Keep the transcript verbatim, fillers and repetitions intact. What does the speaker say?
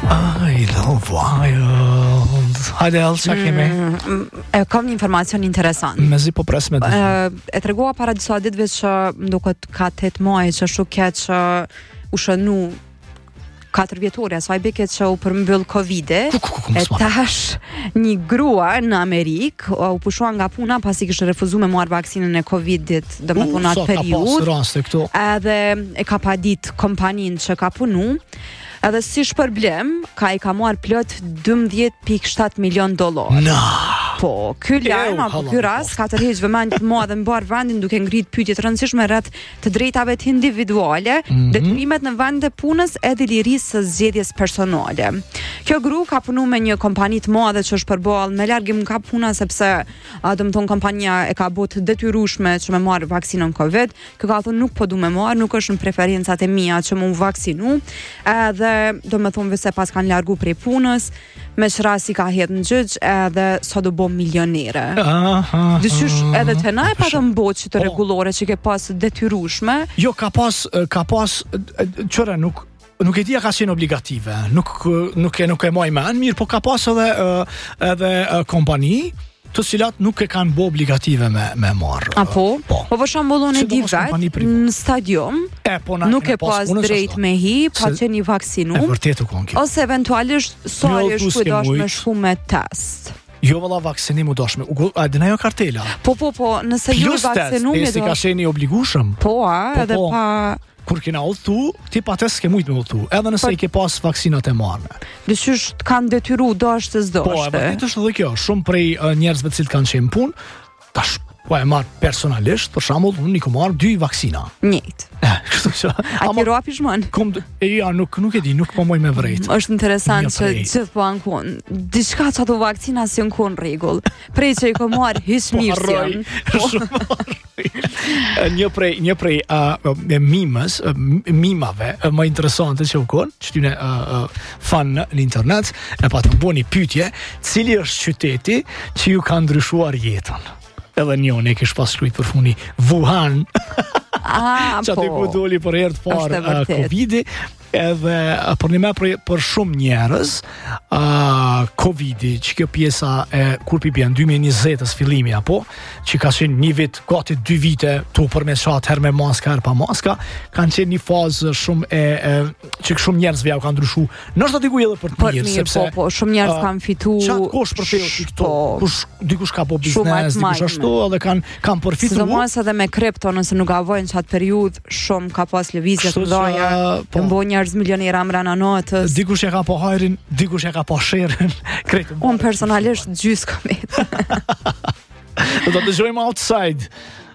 I love wild. Hajde, Elë, qa kemi? Mm, e kam një informacion interesant. Me zi po pres me E, e tregova para disa ditëve që më duket ka tetë muaj që shu keq që u shënu katër vjetore asaj beke që u përmbyll Covidi. E tash një grua në Amerikë u pushua nga puna pasi kishte refuzuar me marr vaksinën e Covidit, domethënë atë periudhë. Edhe e ka padit kompaninë që ka punu. Edhe si shpërblem, ka i ka marrë plot dymbëdhjetë pikë shtatë milion dollar. No. Po, ky lajm apo ky rast ka tërheq vëmendje të madhe në bar vendin duke ngrit pyetje të rëndësishme rreth të drejtave të individuale, mm-hmm. detyrimet në vend të punës edhe lirisë së zgjedhjes personale. Kjo gru ka punu me një kompani të madhe që është përballë me largim nga puna sepse domethënë kompania e ka bërë të detyrueshme që me marr vaksinën Covid. Kjo ka thonë nuk po du me marr, nuk është në preferencat e mia që më vaksinu. Edhe domethënë vetë pas kanë largu prej punës, me çrasi ka hedh në gjyq edhe sa do bë milionere. Dyqysh edhe të na e patëm botë që të rregullore që ke pas detyrueshme. Jo, ka pas, ka pas, qëra nuk, nuk e tia ka qenë obligative, nuk, nuk e nuk e moj men, mirë, po ka pas edhe, edhe kompani, të cilat nuk e kanë bë obligative me, me marrë. Apo? Po, po për shembull unë di vet në stadium, e, po, na, nuk e pas drejt me hi, pa qenë i vaksinu, e vërtetë u kon kjo. Ose eventualisht sa e shkujdosh me shku me test. Jo valla vaksinim u dashme. A dina jo kartela? Po, po, po, nëse ju vaksinu me do... Plus test, ka qeni obligushëm. Po, a, po, edhe po. Pa... Kur kena udhtu, ti pa test ke mujt me udhtu, edhe nëse i ke pas vaksinat e marrë. Dyqysh kanë detyru dashtë të zdashtë. Po, e vërtet është edhe kjo, shumë prej uh, njerëzve të cilët kanë qenë punë, tash po e marr personalisht, për shembull, unë i kam marr dy vaksina. Njëjtë. Kështu që. A ki roapi shmën? Kom, e ja, nuk nuk e di, nuk po moj me vrejt. Është interesant që gjithë po ankon. Diçka që ato vaksina si në rregull. Prej që i kam marr hiç mirë si janë. Një prej një prej uh, mimës, uh, mimave uh, më interesante që u kon, që ty ne uh, uh, fan në internet, e pa të bëni pyetje, cili është qyteti që ju ka ndryshuar jetën? Edhe njën e kish pas shkruajt për funi Wuhan. Ah, që aty po. ku doli për herë të parë uh, Covidi, edhe uh, për një me për, për shumë njerëz uh, Covidi, që kjo pjesa e kur pi bjen dy mijë e njëzet fillimi apo, që ka qenë një vit, gati dy vite tu përmeshat her me maska, her pa maska, kanë qenë një fazë shumë e, e që shumë njerëzve ja u kanë ndryshu. Nështë aty ku edhe për të mirë, sepse po, po, shumë njerëz uh, kanë fitu. Qatë kosh për fejo që këto, kush, dikush ka po biznes, dikush ashtu, edhe kanë kanë përfitu. Sidomos edhe me kripto, nëse nuk avojnë qatë periud, shumë ka pas lëvizje të dhaja, të mbo njerëz milionera mrena natës. Dikush e ka po hajrin, dikush e ka po sherën. Unë personalisht gjysë komet. Do të dëgjojmë outside.